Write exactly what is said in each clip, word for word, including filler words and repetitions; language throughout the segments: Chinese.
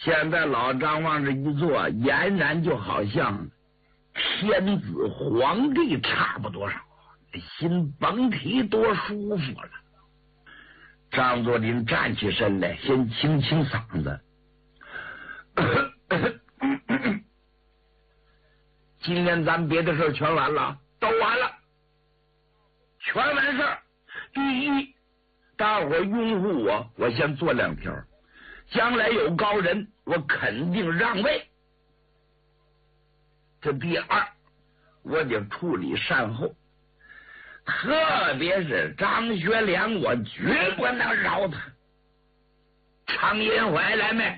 现在老张往这一坐，俨然就好像天子皇帝差不多少，心甭提多舒服了。张作霖站起身来，先清清嗓子。今天咱别的事全完了，都完了，全完事儿。第一，大伙拥护我，我先做两条，将来有高人，我肯定让位。这第二，我得处理善后，特别是张学良，我绝不能饶他。常荫槐来没？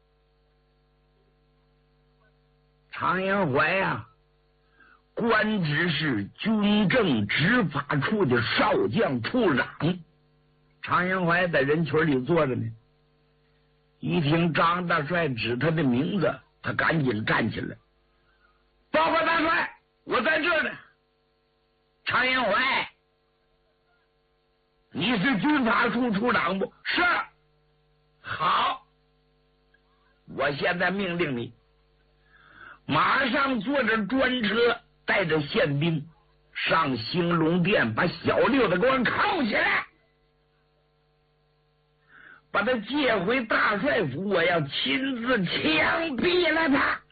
常荫槐呀，官职是军政执法处的少将处长。常荫槐在人群里坐着呢，一听张大帅指他的名字，他赶紧站起来。报告大帅，我在这呢。常荫槐，你是军法处处长不？是。好，我现在命令你，马上坐着专车，带着宪兵上兴隆殿，把小六的给我铐起来，把他接回大帅府，我要亲自枪毙了他。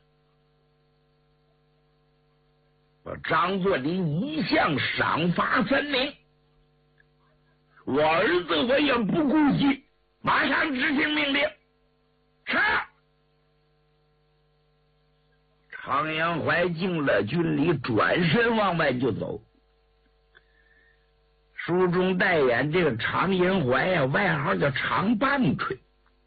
我张作霖一向赏罚分明，我儿子我也不顾忌，马上执行命令。是。常荫槐进了军里，转身往外就走。书中代言这个常荫槐呀，外号叫长棒槌。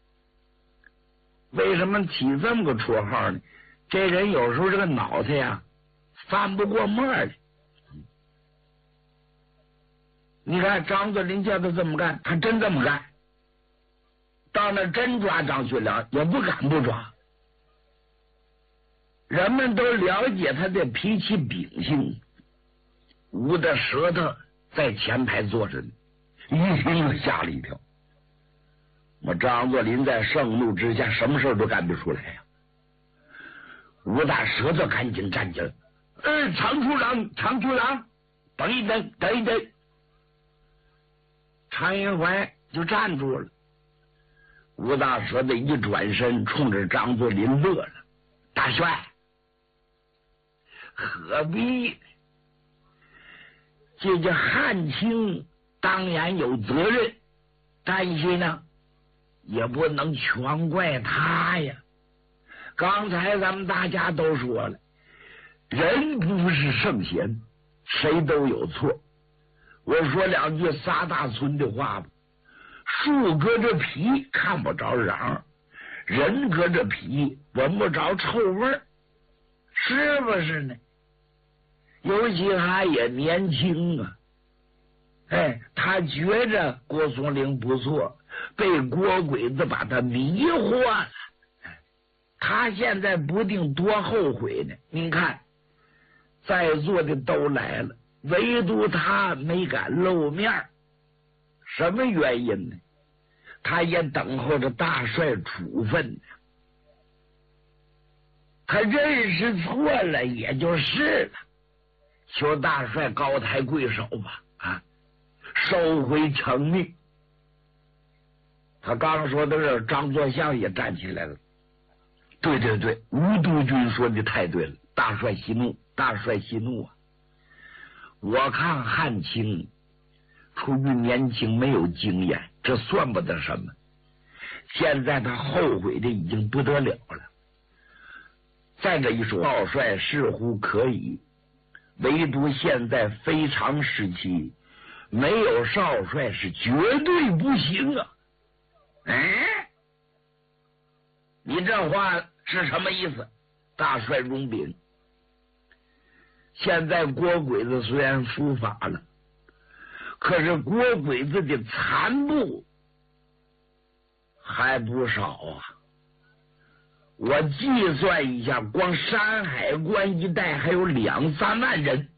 为什么起这么个绰号呢？这人有时候这个脑袋呀翻不过沫来。你看张作霖叫他这么干，他真这么干。到那真抓张学良，也不敢不抓。人们都了解他的脾气秉性，捂着舌头在前排坐着呢，一听就吓了一跳。我张作霖在盛怒之下，什么事都干不出来呀、啊！捂大舌头，赶紧站起来。呃，常处长，常处长，等一等，等一等。常荫槐就站住了，捂大舌头一转身，冲着张作霖乐了。大帅，何必？这这汉卿当然有责任，但是呢，也不能全怪他呀。刚才咱们大家都说了，人不是圣贤，谁都有错。我说两句仨大村的话吧，树隔着皮看不着瓤，人隔着皮闻不着臭味儿，是不是呢？尤其他也年轻啊，哎，他觉着郭松龄不错，被郭鬼子把他迷惑了，他现在不定多后悔呢。您看在座的都来了，唯独他没敢露面，什么原因呢？他也等候着大帅处分呢。他认识错了也就是了，求大帅高抬贵手吧，啊，收回成命。他刚说到这儿，张作相也站起来了。对对对，吴督军说的太对了，大帅息怒，大帅息怒啊！我看汉卿出于年轻没有经验，这算不得什么。现在他后悔的已经不得了了。再这一说，少帅似乎可以，唯独现在非常时期，没有少帅是绝对不行啊！哎，你这话是什么意思？大帅容禀，现在郭鬼子虽然伏法了，可是郭鬼子的残部还不少啊！我计算一下，光山海关一带还有两三万人。